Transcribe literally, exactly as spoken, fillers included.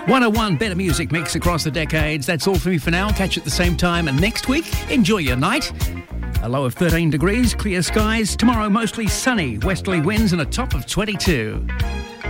one oh one Better Music Mix across the decades. That's all from me for now. Catch you at the same time and next week. Enjoy your night. A low of thirteen degrees, clear skies. Tomorrow mostly sunny, westerly winds and a top of twenty-two.